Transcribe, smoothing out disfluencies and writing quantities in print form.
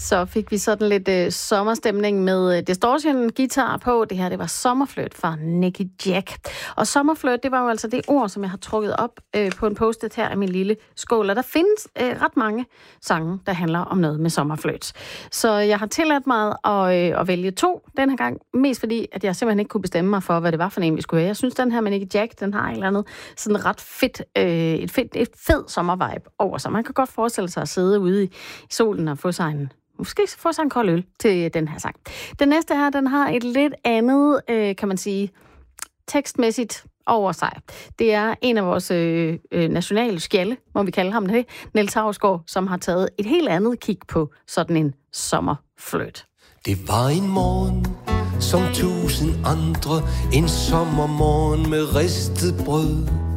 Så fik vi sådan lidt sommerstemning med distortion guitar på. Det her, det var Sommerflirt fra Nicky Jack. Og Sommerflirt, det var jo altså det ord, som jeg har trukket op på en post-it her af min lille skål. Og der findes ret mange sange, der handler om noget med sommerflirt. Så jeg har tilladt mig at vælge 2 den her gang. Mest fordi, at jeg simpelthen ikke kunne bestemme mig for, hvad det var for en, vi skulle have. Jeg synes, den her med Nicky Jack, den har et eller andet sådan ret fedt, et fed sommervibe over sig. Man kan godt forestille sig at sidde ude i solen og få sig en kold øl til den her sang. Den næste her, den har et lidt andet, kan man sige, tekstmæssigt over sig. Det er en af vores nationale skjalde, må vi kalde ham det, Niels Hausgaard, som har taget et helt andet kig på sådan en sommerflirt. Det var en morgen som 1000 andre, en sommermorgen med ristet brød.